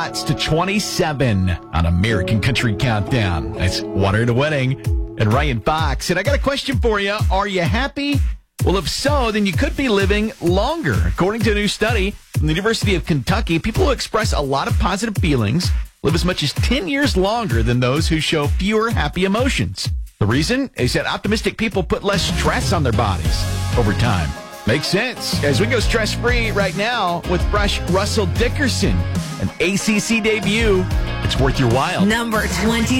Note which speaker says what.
Speaker 1: to 27 on American Country Countdown. That's Water to Wedding and Ryan Fox. And I got a question for you. Are you happy? Well, if so, then you could be living longer. According to a new study from the University of Kentucky, people who express a lot of positive feelings live as much as 10 years longer than those who show fewer happy emotions. The reason is that optimistic people put less stress on their bodies over time. Makes sense. As we go stress-free right now with fresh Russell Dickerson, an ACC debut. It's worth your while.
Speaker 2: Number 20.